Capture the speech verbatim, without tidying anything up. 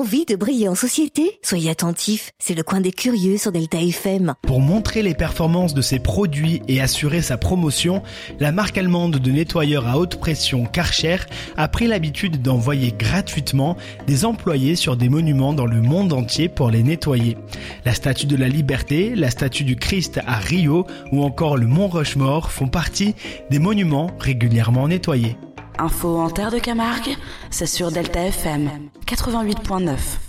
Envie de briller en société ? Soyez attentifs, c'est le coin des curieux sur Delta F M. Pour montrer les performances de ses produits et assurer sa promotion, la marque allemande de nettoyeurs à haute pression Karcher a pris l'habitude d'envoyer gratuitement des employés sur des monuments dans le monde entier pour les nettoyer. La Statue de la Liberté, la Statue du Christ à Rio ou encore le Mont Rushmore font partie des monuments régulièrement nettoyés. Info en Terre de Camargue, c'est sur Delta F M quatre-vingt-huit point neuf.